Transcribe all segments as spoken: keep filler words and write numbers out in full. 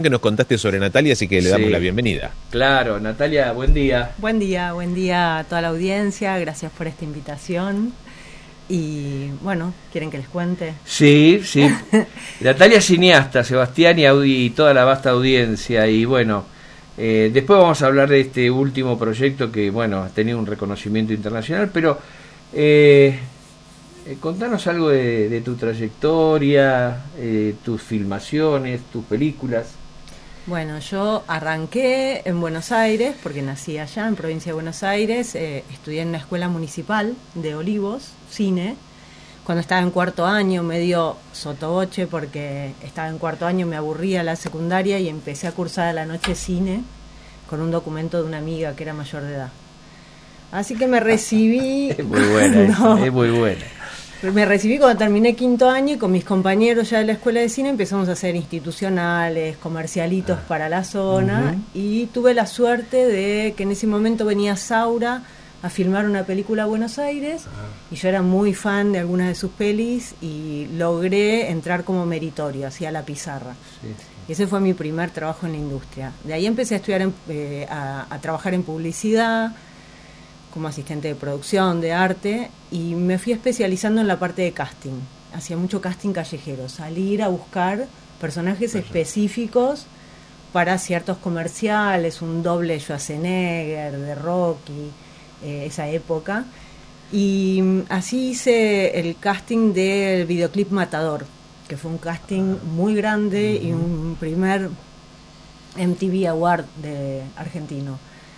Que nos contaste sobre Natalia, así que le damos Sí, la bienvenida. Claro, Natalia, buen día. Buen día, buen día a toda la audiencia, gracias por esta invitación. Y bueno, ¿quieren que les cuente? Sí, sí. Natalia es cineasta, Sebastián y, audi- y toda la vasta audiencia. Y bueno, eh, después vamos a hablar de este último proyecto que, bueno, ha tenido un reconocimiento internacional, pero eh, eh, contanos algo de, de tu trayectoria, eh, tus filmaciones, tus películas. Bueno, yo arranqué en Buenos Aires, porque nací allá, en provincia de Buenos Aires, eh, estudié en una escuela municipal de Olivos, cine. Cuando estaba en cuarto año, medio sotoboche, porque estaba en cuarto año, me aburría la secundaria y empecé a cursar a la noche cine con un documento de una amiga que era mayor de edad. Así que me recibí... Es muy buena, no, esa, es muy buena. Me recibí cuando terminé quinto año y con mis compañeros ya de la escuela de cine empezamos a hacer institucionales, comercialitos ah. para la zona. Uh-huh. Y tuve la suerte de que en ese momento venía Saura a filmar una película a Buenos Aires uh-huh. y yo era muy fan de algunas de sus pelis y logré entrar como meritorio, hacia la pizarra. Sí, sí. Y ese fue mi primer trabajo en la industria. De ahí empecé a estudiar, en, eh, a, a trabajar en publicidad, como asistente de producción, de arte, y me fui especializando en la parte de casting. Hacía mucho casting callejero, salir a buscar personajes Perfecto. específicos para ciertos comerciales, un doble Schwarzenegger, de Rocky, eh, esa época. Y así hice el casting del videoclip Matador, que fue un casting muy grande uh-huh. y un primer M T V Award de argentino.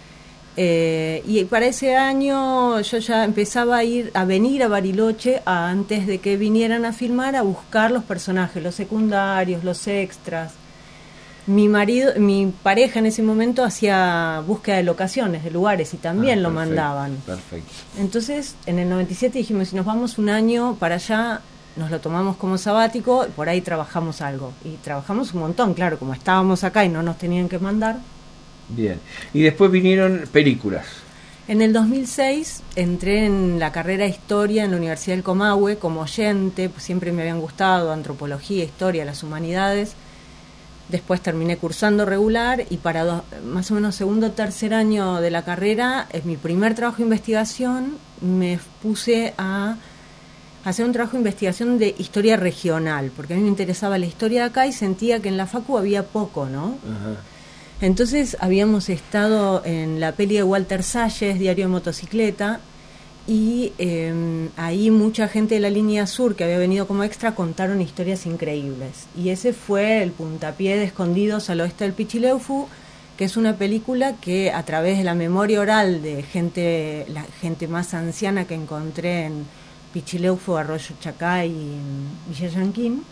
Eh, y para ese año yo ya empezaba a ir a venir a Bariloche a, antes de que vinieran a filmar, a buscar los personajes, los secundarios, los extras. Mi marido, mi pareja en ese momento hacía búsqueda de locaciones, de lugares, y también ah, lo perfecto, mandaban. Perfecto. Entonces, en el noventa y siete dijimos, si nos vamos un año para allá, nos lo tomamos como sabático y por ahí trabajamos algo. Y trabajamos un montón, claro, como estábamos acá y no nos tenían que mandar. Bien. Y después vinieron películas. En el dos mil seis entré en la carrera de Historia en la Universidad del Comahue como oyente, pues siempre me habían gustado antropología, historia, las humanidades. Después terminé cursando regular y para dos, más o menos segundo o tercer año de la carrera, es mi primer trabajo de investigación, me puse a hacer un trabajo de investigación de historia regional, porque a mí me interesaba la historia de acá y sentía que en la facu había poco, ¿no? Ajá. Entonces habíamos estado en la peli de Walter Salles, Diario de Motocicleta, y eh, ahí mucha gente de la línea sur que había venido como extra contaron historias increíbles. Y ese fue el puntapié de Escondidos al oeste del Pichileufu, que es una película que a través de la memoria oral de gente, la gente más anciana que encontré en Pichileufu, Arroyo Chacay y Villa Yanquín,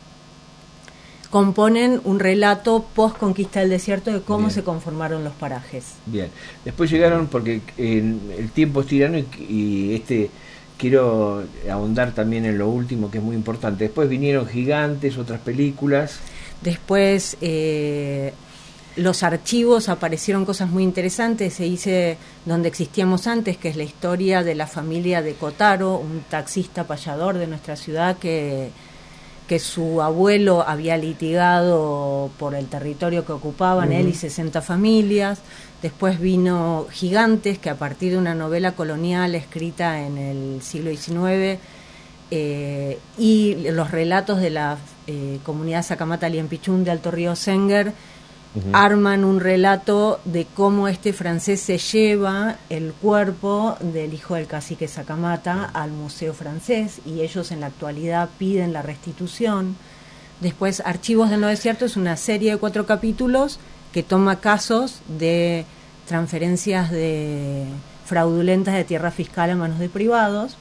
componen un relato post-conquista del desierto de cómo Bien. se conformaron los parajes. Bien, después llegaron, porque eh, el tiempo es tirano y, y este quiero ahondar también en lo último, que es muy importante. Después vinieron Gigantes, otras películas. Después eh, los archivos, aparecieron cosas muy interesantes. Se hice Donde existíamos antes, que es la historia de la familia de Cotaro, un taxista payador de nuestra ciudad que... que su abuelo había litigado por el territorio que ocupaban uh-huh. él y sesenta familias. Después vino Gigantes, que a partir de una novela colonial escrita en el siglo diecinueve eh, y los relatos de la eh, comunidad Sacamata Liempichún de Alto Río Senguer, uh-huh. arman un relato de cómo este francés se lleva el cuerpo del hijo del cacique Sacamata al Museo Francés y ellos en la actualidad piden la restitución. Después Archivos del No Desierto es una serie de cuatro capítulos que toma casos de transferencias de fraudulentas de tierra fiscal a manos de privados.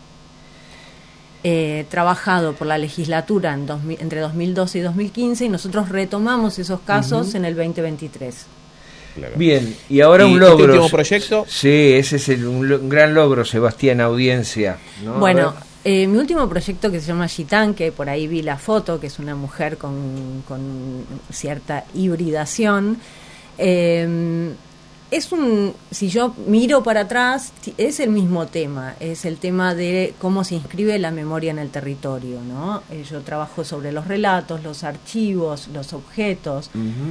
Eh, trabajado por la legislatura en dos mil, entre dos mil doce y dos mil quince y nosotros retomamos esos casos uh-huh. en el veinte veintitrés. Claro. Bien, y ahora ¿Y un logro. ¿Este último proyecto? Sí, ese es el, un, un gran logro, Sebastián, audiencia, ¿no? Bueno, eh, mi último proyecto, que se llama Gitán, que por ahí vi la foto, que es una mujer con, con cierta hibridación, eh, es un, si yo miro para atrás, es el mismo tema, es el tema de cómo se inscribe la memoria en el territorio, ¿no? Eh, yo trabajo sobre los relatos, los archivos, los objetos, uh-huh.